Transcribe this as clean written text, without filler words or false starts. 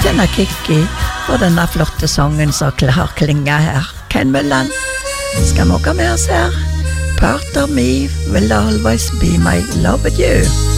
Tina Kikki for denne flotte sangen som har klinget her. Ken Mølland skal vi også med oss her. Part of me will always be my love with you.